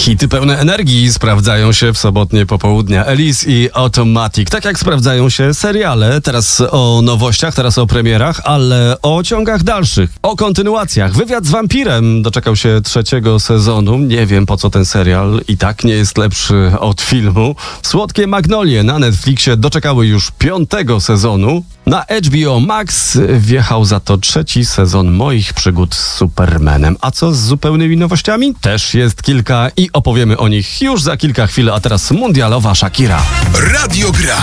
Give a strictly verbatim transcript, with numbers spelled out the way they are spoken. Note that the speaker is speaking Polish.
Hity pełne energii sprawdzają się w sobotnie popołudnia. Elise i Automatic. Tak jak sprawdzają się seriale. Teraz o nowościach, teraz o premierach, ale o ciągach dalszych, o kontynuacjach. Wywiad z wampirem doczekał się trzeciego sezonu. Nie wiem, po co ten serial i tak nie jest lepszy od filmu. Słodkie Magnolie na Netflixie doczekały już piątego sezonu. Na H B O Max wjechał za to trzeci sezon moich przygód z Supermanem. A co z zupełnymi nowościami? Też jest kilka i opowiemy o nich już za kilka chwil, a teraz mundialowa Shakira. Radio Gra.